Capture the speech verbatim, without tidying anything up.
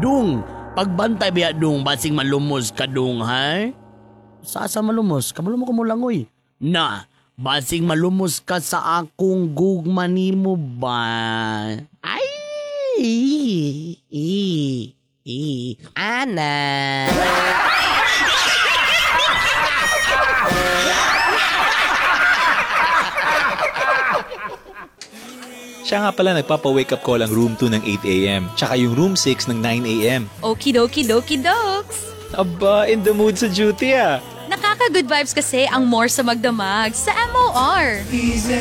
Dung, pagbantay biya dung, basing malumos ka dung, ha? Sasa malumos? Kamalumos ko mo langoy. Na, basing malumos ka sa akong gugma nimo ba? Ay! I, i, i, ana. Siya nga pala nagpapa-wake up call ang room two ng eight a.m. Tsaka yung room six ng nine a.m. Okie dokie dokes. Aba, in the mood sa duty ah. Nakaka-good vibes kasi ang more sa magdamag sa M O R.